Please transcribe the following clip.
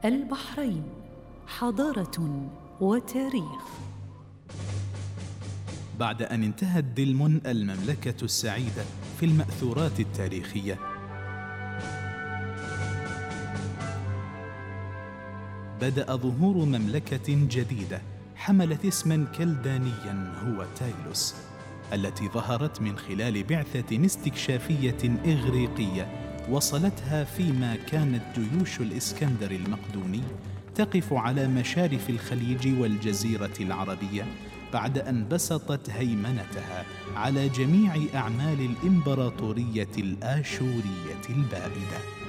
البحرين، حضارة وتاريخ. بعد أن انتهت دلمن المملكة السعيدة في المأثورات التاريخية، بدأ ظهور مملكة جديدة حملت اسماً كلدانياً هو تايلوس، التي ظهرت من خلال بعثة استكشافية إغريقية وصلتها فيما كانت جيوش الإسكندر المقدوني تقف على مشارف الخليج والجزيرة العربية، بعد أن بسطت هيمنتها على جميع أعمال الإمبراطورية الآشورية البائدة.